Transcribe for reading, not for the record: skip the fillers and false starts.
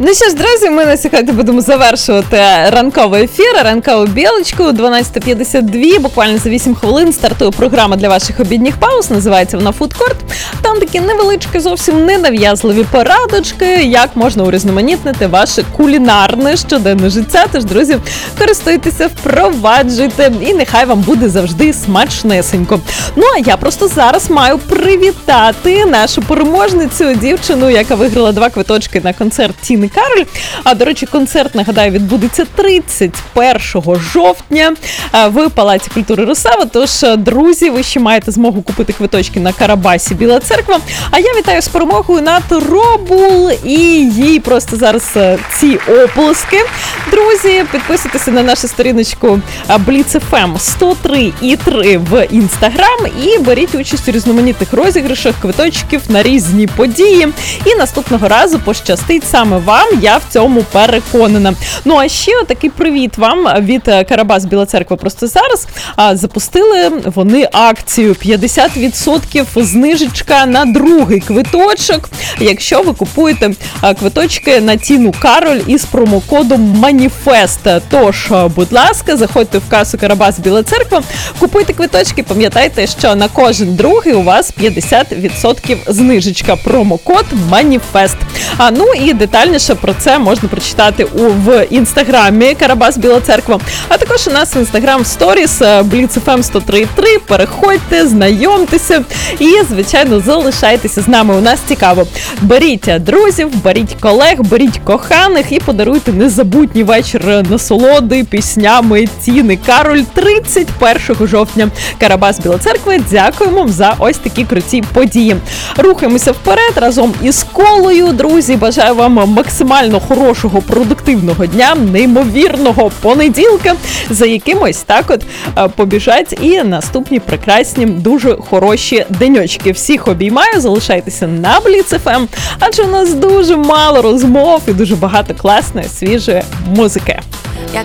Ну що ж, друзі, ми на сьогодні будемо завершувати ранковий ефір, ранкову білочку, 12:52, буквально за 8 хвилин стартує програма для ваших обідніх пауз, називається вона «Фудкорт». Там такі невеличкі, зовсім ненав'язливі порадочки, як можна урізноманітнити ваше кулінарне щоденне життя. Тож, друзі, користуйтеся, впроваджуйте, і нехай вам буде завжди смачнесенько. Ну, а я просто зараз маю привітати нашу переможницю, дівчину, яка виграла 2 квиточки на концерт Тіни Кароль. А, до речі, концерт, нагадаю, відбудеться 31 жовтня в Палаці культури Русава. Тож, друзі, ви ще маєте змогу купити квиточки на Карабасі Біла Церква. А я вітаю з перемогою Над Робул, і їй просто зараз ці оплески. Друзі, підписуйтеся на нашу сторіночку Blitz FM 103.3 в Інстаграм і беріть участь у різноманітних розіграшах квиточків на різні події. І наступного разу пощастить саме вам, я в цьому переконана. Ну, а ще такий привіт вам від Карабас Біла Церква просто зараз. Запустили вони акцію 50% знижечка на другий квиточок, якщо ви купуєте квиточки на Тіну Кароль із промокодом МАНІФЕСТ. Тож, будь ласка, заходьте в касу Карабас Біла Церква, купуйте квиточки, пам'ятайте, що на кожен другий у вас 50% знижечка. Промокод МАНІФЕСТ. Ну і детальніше про це можна прочитати в інстаграмі Карабас Біла Церква, а також у нас в інстаграм сторіс Blitz FM 103.3. Переходьте, знайомтеся і, звичайно, залишайтеся з нами. У нас цікаво. Беріть друзів, беріть колег, беріть коханих і подаруйте незабутній вечір насолоди піснями Тіни Кароль 31 жовтня. Карабас Біла Церква, дякуємо за ось такі круті події. Рухаємося вперед разом із колою, друзі. Бажаю вам максимально хорошого, продуктивного дня, неймовірного понеділка, за якимось так от побіжать і наступні прекрасні, дуже хороші деньочки. Всіх обіймаю, залишайтеся на Blitz FM, адже у нас дуже мало розмов і дуже багато класної, свіжої музики.